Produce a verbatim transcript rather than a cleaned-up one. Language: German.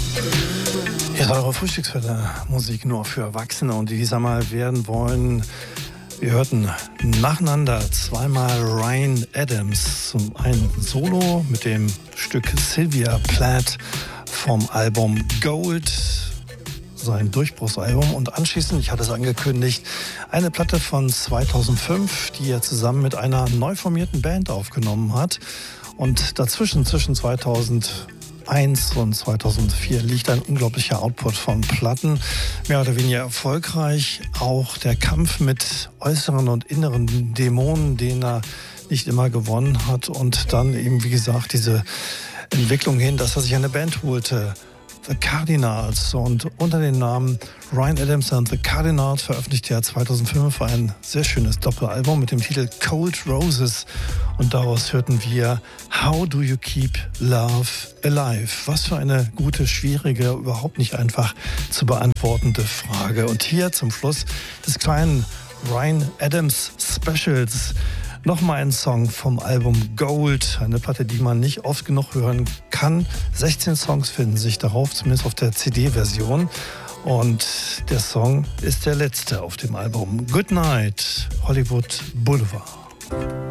Hier ist eure Frühstücksfälle, Musik nur für Erwachsene und die dieser mal werden wollen. Wir hörten nacheinander zweimal Ryan Adams, zum einen Solo mit dem Stück Sylvia Plath vom Album Gold, sein Durchbruchsalbum, und anschließend, ich hatte es angekündigt, eine Platte von zweitausendfünf, die er zusammen mit einer neu formierten Band aufgenommen hat. Und dazwischen, zwischen zweitausendeins und zweitausendvier, liegt ein unglaublicher Output von Platten, mehr oder weniger erfolgreich. Auch der Kampf mit äußeren und inneren Dämonen, den er nicht immer gewonnen hat, und dann eben, wie gesagt, diese Entwicklung hin, dass er sich eine Band holte, The Cardinals, und unter dem Namen Ryan Adams and The Cardinals veröffentlichte er zweitausendfünf ein sehr schönes Doppelalbum mit dem Titel Cold Roses, und daraus hörten wir How Do You Keep Love Alive? Was für eine gute, schwierige, überhaupt nicht einfach zu beantwortende Frage. Und hier zum Schluss des kleinen Ryan Adams Specials nochmal ein Song vom Album Gold, eine Platte, die man nicht oft genug hören kann. sechzehn Songs finden sich darauf, zumindest auf der C D-Version. Und der Song ist der letzte auf dem Album. Good Night, Hollywood Boulevard.